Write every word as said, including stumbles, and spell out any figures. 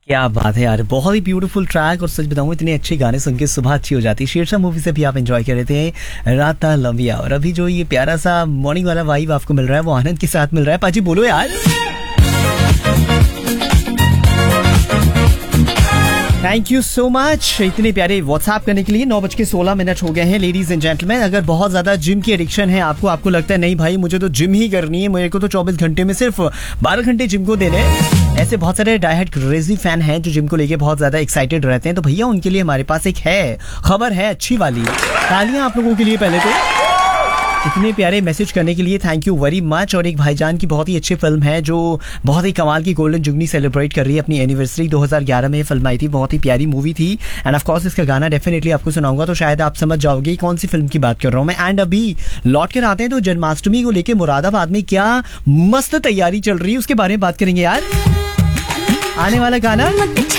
क्या बात है यार, बहुत ही ब्यूटीफुल ट्रैक। और सच बताऊं, इतने अच्छे गाने सुन के सुबह अच्छी हो जाती है। शेरशाह मूवी से भी आप एंजॉय कर रहे थे राता लंबिया। और अभी जो ये प्यारा सा मॉर्निंग वाला वाइब आपको मिल रहा है वो आनंद के साथ मिल रहा है। पाजी बोलो यार। थैंक यू सो मच इतने प्यारे व्हाट्सएप करने के लिए। नौ बज के सोलह मिनट हो गए हैं लेडीज एंड जेंटलमैन। अगर बहुत ज्यादा जिम की एडिक्शन है आपको, आपको लगता है नहीं भाई मुझे तो जिम ही करनी है, मेरे को तो चौबीस घंटे में सिर्फ बारह घंटे जिम को देने, ऐसे बहुत सारे डायहार्ड क्रेजी फैन हैं जो जिम को लेके बहुत ज्यादा एक्साइटेड रहते हैं, तो भैया उनके लिए हमारे पास एक है खबर है अच्छी वाली। तालियां आप लोगों के लिए पहले तो। इतने प्यारे मैसेज करने के लिए थैंक यू वेरी मच। और एक भाईजान की बहुत ही अच्छी फिल्म है जो बहुत ही कमाल की गोल्डन जुगनी सेलिब्रेट कर रही है अपनी एनिवर्सरी। दो हज़ार ग्यारह में फिल्म आई थी, बहुत ही प्यारी मूवी थी। एंड ऑफ कोर्स इसका गाना डेफिनेटली आपको सुनाऊंगा तो शायद आप समझ जाओगे कौन सी फिल्म की बात कर रहा हूं मैं। एंड अभी लौट कर आते हैं तो जन्माष्टमी को लेकर मुरादाबाद में क्या मस्त तैयारी चल रही है उसके बारे में बात करेंगे यार। आने वाला गाना